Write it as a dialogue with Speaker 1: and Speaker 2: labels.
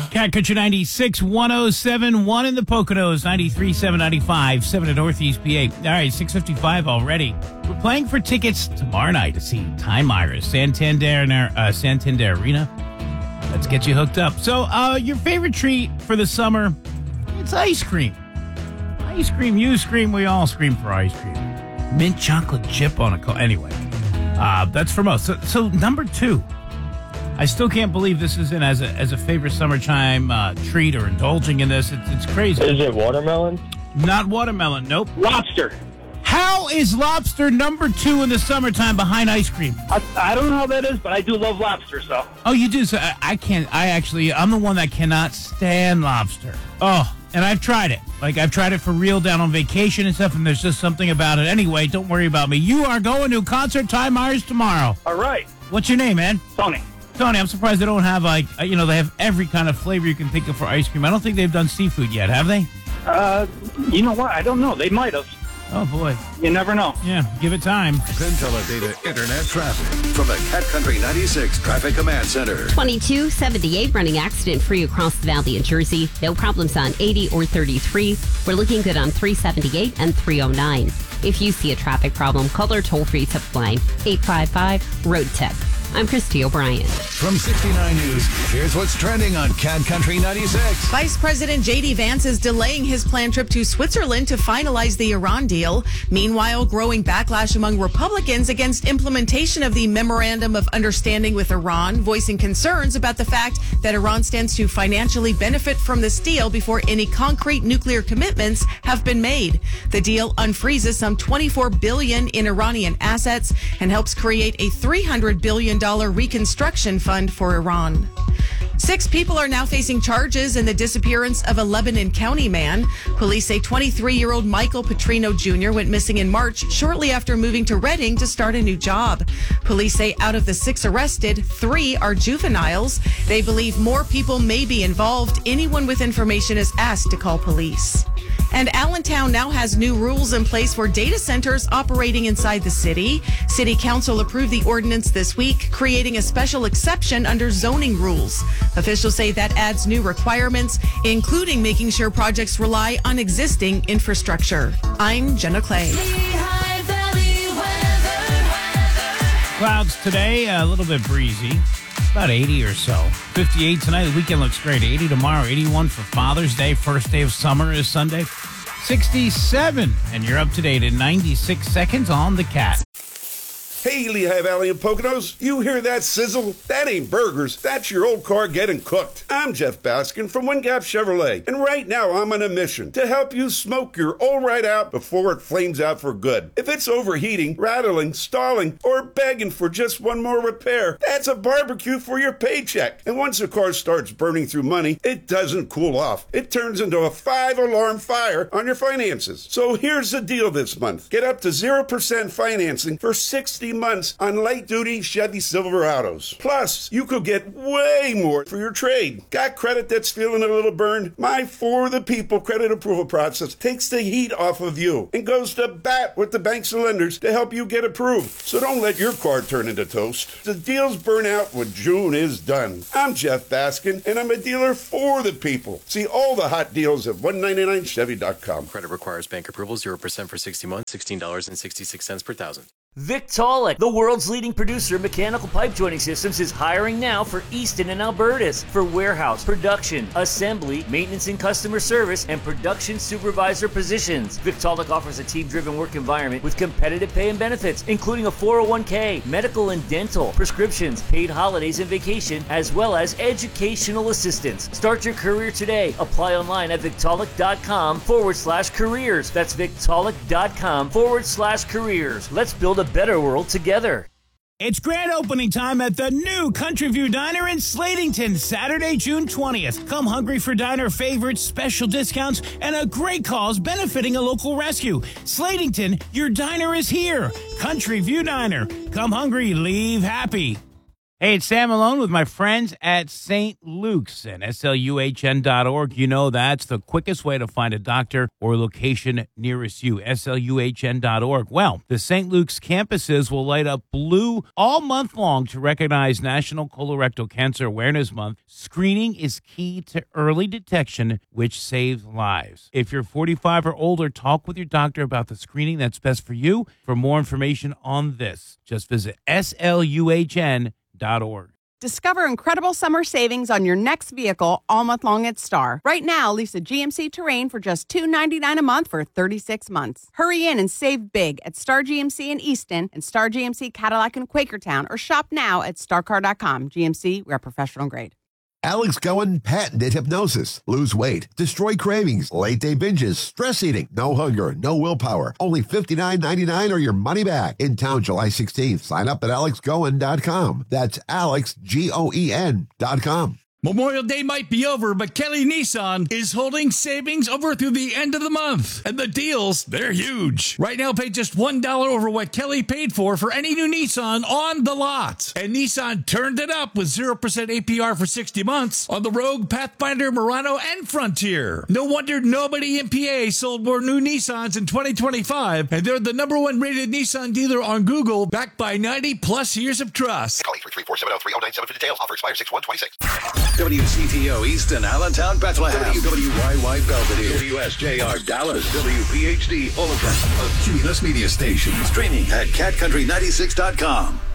Speaker 1: Cat Country 96, 107, 1 in the Poconos, 93, 795, 7 in Northeast PA. All right, 6:55 already. We're playing for tickets tomorrow night to see Time Myers, Santander Arena. Let's get you hooked up. So, your favorite treat for the summer, it's ice cream. Ice cream, you scream, we all scream for ice cream. Mint chocolate chip on a anyway. That's for most. So number 2. I still can't believe this isn't as a favorite summertime treat or indulging in this. It's crazy.
Speaker 2: Is it watermelon?
Speaker 1: Not watermelon, nope.
Speaker 2: Lobster.
Speaker 1: How is lobster number 2 in the summertime behind ice cream?
Speaker 2: I don't know how that is, but I do love lobster, so.
Speaker 1: Oh, you do? So I'm the one that cannot stand lobster. Oh, and I've tried it. Like, I've tried it for real down on vacation and stuff, and there's just something about it. Anyway, don't worry about me. You are going to concert Time Myers tomorrow.
Speaker 2: All right.
Speaker 1: What's your name, man?
Speaker 2: Tony.
Speaker 1: Tony, I'm surprised they don't have, they have every kind of flavor you can think of for ice cream. I don't think they've done seafood yet, have they?
Speaker 2: You know what? I don't know. They might have.
Speaker 1: Oh, boy.
Speaker 2: You never know.
Speaker 1: Yeah, give it time.
Speaker 3: Data Internet traffic from the Cat Country 96 Traffic Command Center.
Speaker 4: 2278 running accident-free across the valley in Jersey. No problems on 80 or 33. We're looking good on 378 and 309. If you see a traffic problem, call our toll-free tip line, 855-ROAD-TIP. I'm Christy O'Brien.
Speaker 3: From 69 News, here's what's trending on Cat Country 96.
Speaker 5: Vice President J.D. Vance is delaying his planned trip to Switzerland to finalize the Iran deal. Meanwhile, growing backlash among Republicans against implementation of the Memorandum of Understanding with Iran, voicing concerns about the fact that Iran stands to financially benefit from this deal before any concrete nuclear commitments have been made. The deal unfreezes some $24 billion in Iranian assets and helps create a $300 billion reconstruction fund for Iran. 6 people are now facing charges in the disappearance of a Lebanon County man. Police say 23-year-old Michael Petrino Jr. went missing in March shortly after moving to Reading to start a new job. Police say out of the 6 arrested, 3 are juveniles. They believe more people may be involved. Anyone with information is asked to call police. And Allentown now has new rules in place for data centers operating inside the city. City Council approved the ordinance this week, creating a special exception under zoning rules. Officials say that adds new requirements, including making sure projects rely on existing infrastructure. I'm Jenna Clay.
Speaker 1: Clouds today, a little bit breezy. About 80 or so. 58 tonight. The weekend looks great. 80 tomorrow. 81 for Father's Day. First day of summer is Sunday. 67. And you're up to date in 96 seconds on the Cat.
Speaker 6: Hey, Lehigh Valley and Poconos, you hear that sizzle? That ain't burgers. That's your old car getting cooked. I'm Jeff Baskin from Wingap Chevrolet, and right now I'm on a mission to help you smoke your old right out before it flames out for good. If it's overheating, rattling, stalling, or begging for just one more repair, that's a barbecue for your paycheck. And once a car starts burning through money, it doesn't cool off. It turns into a 5-alarm fire on your finances. So here's the deal this month. Get up to 0% financing for 60 months on light-duty Chevy Silverados. Plus, you could get way more for your trade. Got credit that's feeling a little burned? My For the People credit approval process takes the heat off of you and goes to bat with the banks and lenders to help you get approved. So don't let your car turn into toast. The deals burn out when June is done. I'm Jeff Baskin, and I'm a dealer for the people. See all the hot deals at 199chevy.com.
Speaker 7: Credit requires bank approval, 0% for 60 months, $16.66 per thousand.
Speaker 8: Victaulic, the world's leading producer of mechanical pipe joining systems, is hiring now for Easton and Albertus for warehouse, production, assembly, maintenance and customer service, and production supervisor positions. Victaulic offers a team-driven work environment with competitive pay and benefits, including a 401k, medical and dental, prescriptions, paid holidays and vacation, as well as educational assistance. Start your career today. Apply online at Victaulic.com/careers. That's Victaulic.com/careers. Let's build a better world together.
Speaker 1: It's grand opening time at the new Country View Diner in Slatington, Saturday, June 20th. Come hungry for diner favorites, special discounts, and a great cause benefiting a local rescue. Slatington, your diner is here. Country View Diner. Come hungry, leave happy. Hey, it's Sam Malone with my friends at St. Luke's and SLUHN.org. You know that's the quickest way to find a doctor or location nearest you, SLUHN.org. Well, the St. Luke's campuses will light up blue all month long to recognize National Colorectal Cancer Awareness Month. Screening is key to early detection, which saves lives. If you're 45 or older, talk with your doctor about the screening that's best for you. For more information on this, just visit SLUHN.org.
Speaker 9: Discover incredible summer savings on your next vehicle all month long at Star. Right now, lease a GMC Terrain for just $299 a month for 36 months. Hurry in and save big at Star GMC in Easton and Star GMC Cadillac in Quakertown, or shop now at starcar.com. GMC, we are professional grade.
Speaker 10: Alex Cohen patented hypnosis. Lose weight, destroy cravings, late-day binges, stress eating, no hunger, no willpower. Only $59.99 or your money back. In town July 16th. Sign up at alexcohen.com. That's alexgoen.com.
Speaker 11: Memorial Day might be over, but Kelly Nissan is holding savings over through the end of the month. And the deals, they're huge. Right now, pay just $1 over what Kelly paid for any new Nissan on the lot. And Nissan turned it up with 0% APR for 60 months on the Rogue, Pathfinder, Murano, and Frontier. No wonder nobody in PA sold more new Nissans in 2025. And they're the #1 rated Nissan dealer on Google, backed by 90-plus years of trust.
Speaker 3: Call 833-470-3097 for details. Offer expires 6/1/26. WCTO Easton, Allentown, Bethlehem. WYY Belvedere. WSJR Dallas. WPHD Omaha. A Cumulus Media Station. Streaming at catcountry96.com.